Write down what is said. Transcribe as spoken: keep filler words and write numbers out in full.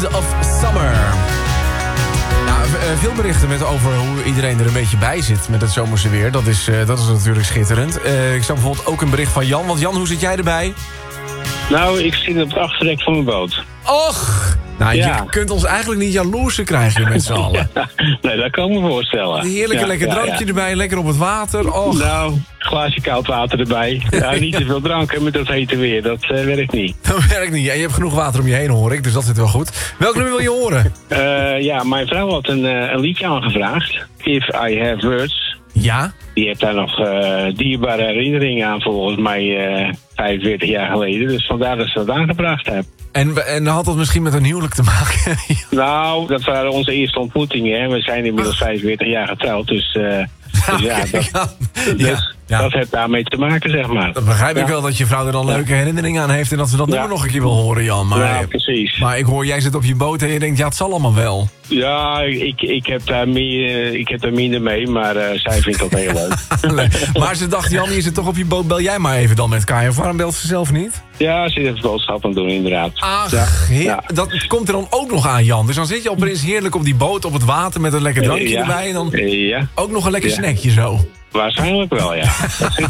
of Summer. Nou, veel berichten met over hoe iedereen er een beetje bij zit met het zomerse weer. Dat is, uh, dat is natuurlijk schitterend. Uh, ik zag bijvoorbeeld ook een bericht van Jan. Want Jan, hoe zit jij erbij? Nou, ik zit op het achterdek van mijn boot. Och! Nou, ja. je kunt ons eigenlijk niet jaloers krijgen met z'n allen. Ja, nee, dat kan ik me voorstellen. Een heerlijke ja, lekker ja, drankje ja. erbij, lekker op het water. Och. Nou, glaasje koud water erbij. Ja, niet te veel drank hè, met dat hete weer, dat uh, werkt niet. Dat werkt niet. En je hebt genoeg water om je heen, hoor ik, dus dat zit wel goed. Welk nummer wil je horen? Uh, ja, mijn vrouw had een, uh, een liedje aangevraagd. If I Have Words. Ja? Die heeft daar nog uh, dierbare herinneringen aan, volgens mij uh, vijfenveertig jaar geleden. Dus vandaar dat ze dat aangebracht hebben. En, en had dat misschien met een huwelijk te maken? Nou, dat waren onze eerste ontmoetingen. Hè. We zijn inmiddels vijfenveertig jaar getrouwd, dus, uh, dus ja, dat, ja. dus Ja. dat heeft daarmee te maken, zeg maar. Dat begrijp ik ja. wel, dat je vrouw er dan leuke herinneringen aan heeft en dat ze dat Ja. nummer nog een keer wil horen, Jan. Maar, Ja, precies. maar ik hoor, jij zit op je boot en je denkt, ja, het zal allemaal wel. Ja, ik, ik, heb daar meer, ik heb daar minder mee, maar uh, zij vindt dat heel leuk. Maar ze dacht, Jan, je zit toch op je boot, bel jij maar even dan met Kai. Of waarom belt ze zelf niet? Ja, ze heeft boodschap aan het doen, inderdaad. Ach, ja. heer, Ja. dat komt er dan ook nog aan, Jan. Dus dan zit je opeens heerlijk op die boot, op het water met een lekker drankje ja. erbij. En dan ja. ook nog een lekker Ja. snackje zo. Waarschijnlijk wel, ja. Dat zit